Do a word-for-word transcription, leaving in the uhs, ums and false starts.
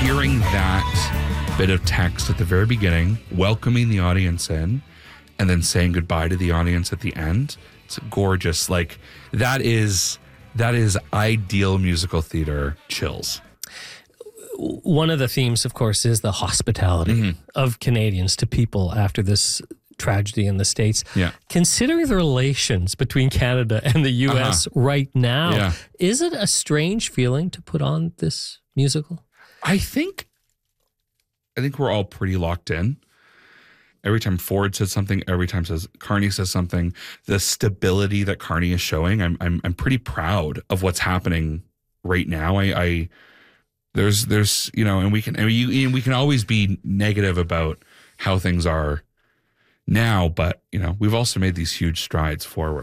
hearing that bit of text at the very beginning, welcoming the audience in, and then saying goodbye to the audience at the end, it's gorgeous. Like that is that is ideal musical theater chills. One of the themes, of course, is the hospitality mm-hmm. of Canadians to people after this tragedy in the States. Yeah. Considering the relations between Canada and the U S uh-huh. right now, yeah. is it a strange feeling to put on this musical? I think, I think we're all pretty locked in. Every time Ford says something, every time says Carney says something, the stability that Carney is showing, I'm I'm I'm pretty proud of what's happening right now. I, I there's there's you know, and we can and we, and we can always be negative about how things are now, but you know, we've also made these huge strides forward.